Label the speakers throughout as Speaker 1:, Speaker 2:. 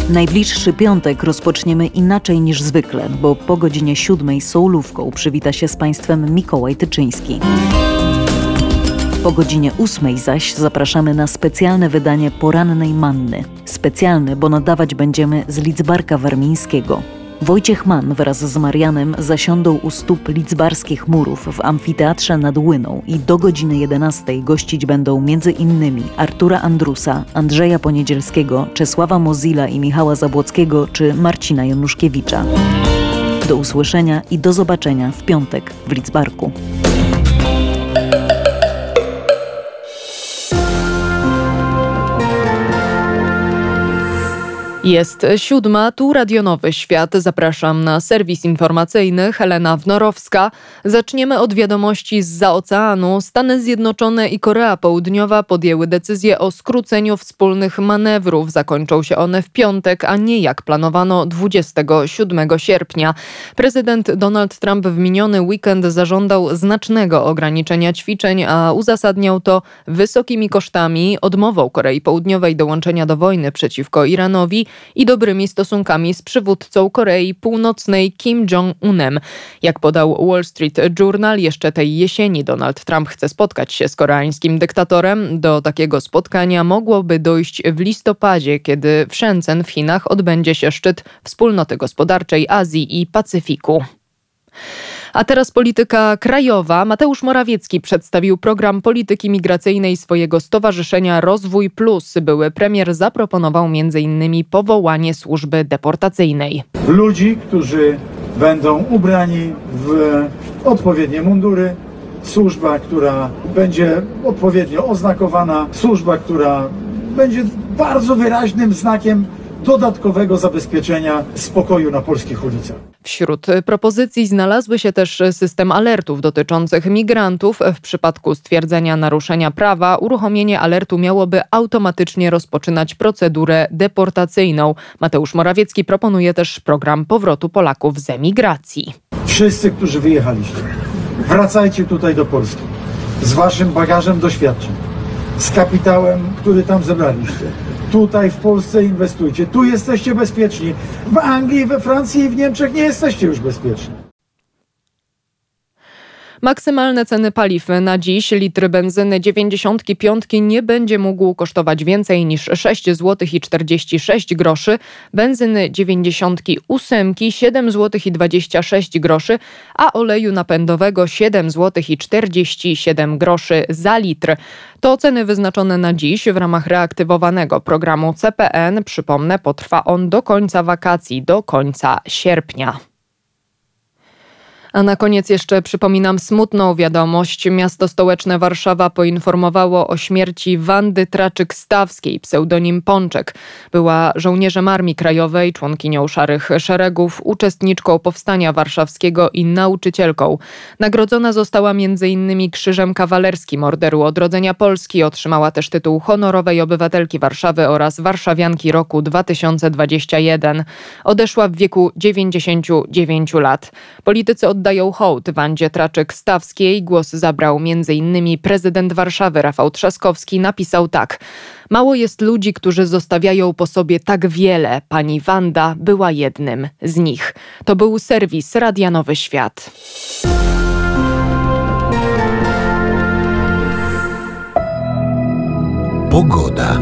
Speaker 1: Najbliższy piątek rozpoczniemy inaczej niż zwykle, bo po godzinie 7 sołówką przywita się z Państwem Mikołaj Tyczyński. Po godzinie 8 zaś zapraszamy na specjalne wydanie Porannej Manny. Specjalne, bo nadawać będziemy z Lidzbarka Warmińskiego. Wojciech Mann wraz z Marianem zasiądą u stóp lidzbarskich murów w amfiteatrze nad Łyną i do godziny 11 gościć będą m.in. Artura Andrusa, Andrzeja Poniedzielskiego, Czesława Mozilla i Michała Zabłockiego czy Marcina Januszkiewicza. Do usłyszenia i do zobaczenia w piątek w Lidzbarku.
Speaker 2: Jest 7, tu Radio Nowy Świat. Zapraszam na serwis informacyjny. Helena Wnorowska. Zaczniemy od wiadomości zza oceanu. Stany Zjednoczone i Korea Południowa podjęły decyzję o skróceniu wspólnych manewrów. Zakończą się one w piątek, a nie jak planowano 27 sierpnia. Prezydent Donald Trump w miniony weekend zażądał znacznego ograniczenia ćwiczeń, a uzasadniał to wysokimi kosztami, odmową Korei Południowej dołączenia do wojny przeciwko Iranowi i dobrymi stosunkami z przywódcą Korei Północnej Kim Jong-unem. Jak podał Wall Street Journal, jeszcze tej jesieni Donald Trump chce spotkać się z koreańskim dyktatorem. Do takiego spotkania mogłoby dojść w listopadzie, kiedy w Shenzhen w Chinach odbędzie się szczyt Wspólnoty Gospodarczej Azji i Pacyfiku. A teraz polityka krajowa. Mateusz Morawiecki przedstawił program polityki migracyjnej swojego stowarzyszenia Rozwój Plus. Były premier zaproponował m.in. powołanie służby deportacyjnej.
Speaker 3: Ludzi, którzy będą ubrani w odpowiednie mundury, służba, która będzie odpowiednio oznakowana, służba, która będzie bardzo wyraźnym znakiem dodatkowego zabezpieczenia spokoju na polskich ulicach.
Speaker 2: Wśród propozycji znalazły się też system alertów dotyczących migrantów. W przypadku stwierdzenia naruszenia prawa uruchomienie alertu miałoby automatycznie rozpoczynać procedurę deportacyjną. Mateusz Morawiecki proponuje też program powrotu Polaków z emigracji.
Speaker 3: Wszyscy, którzy wyjechaliście, wracajcie tutaj do Polski z waszym bagażem doświadczeń, z kapitałem, który tam zebraliście. Tutaj w Polsce inwestujcie, tu jesteście bezpieczni. W Anglii, we Francji i w Niemczech nie jesteście już bezpieczni.
Speaker 2: Maksymalne ceny paliw na dziś. Litr benzyny 95 nie będzie mógł kosztować więcej niż 6,46 zł. Benzyny 98 7,26 zł, a oleju napędowego 7,47 zł za litr. To ceny wyznaczone na dziś w ramach reaktywowanego programu CPN. Przypomnę, potrwa on do końca wakacji, do końca sierpnia. A na koniec jeszcze przypominam smutną wiadomość. Miasto stołeczne Warszawa poinformowało o śmierci Wandy Traczyk-Stawskiej, pseudonim Pączek. Była żołnierzem Armii Krajowej, członkinią Szarych Szeregów, uczestniczką Powstania Warszawskiego i nauczycielką. Nagrodzona została m.in. Krzyżem Kawalerskim Orderu Odrodzenia Polski. Otrzymała też tytuł honorowej obywatelki Warszawy oraz warszawianki roku 2021. Odeszła w wieku 99 lat. Politycy oddają hołd Wandzie Traczyk-Stawskiej. Głos zabrał m.in. prezydent Warszawy Rafał Trzaskowski. Napisał tak: mało jest ludzi, którzy zostawiają po sobie tak wiele. Pani Wanda była jednym z nich. To był serwis Radia Nowy Świat.
Speaker 4: Pogoda.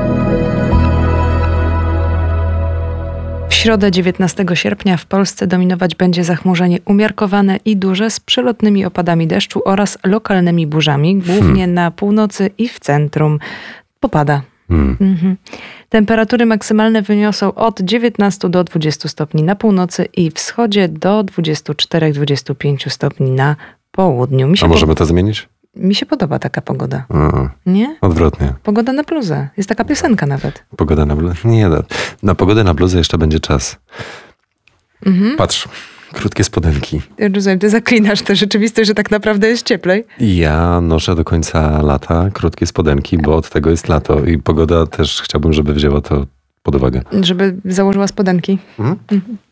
Speaker 4: W środę 19 sierpnia w Polsce dominować będzie zachmurzenie umiarkowane i duże z przelotnymi opadami deszczu oraz lokalnymi burzami, głównie na północy i w centrum. Popada. Temperatury maksymalne wyniosą od 19 do 20 stopni na północy i wschodzie do 24-25 stopni na południu.
Speaker 5: A możemy to zmienić?
Speaker 4: Mi się podoba taka pogoda. Nie?
Speaker 5: Odwrotnie.
Speaker 4: Pogoda na bluzę. Jest taka piosenka nawet.
Speaker 5: Pogoda na bluzę? Nie, na pogodę na bluzę jeszcze będzie czas. Patrz, krótkie spodenki.
Speaker 4: Rozumiem, ty zaklinasz tę rzeczywistość, że tak naprawdę jest cieplej.
Speaker 5: Ja noszę do końca lata krótkie spodenki, bo od tego jest lato i pogoda też chciałbym, żeby wzięła to pod uwagę.
Speaker 4: Żeby założyła spodenki.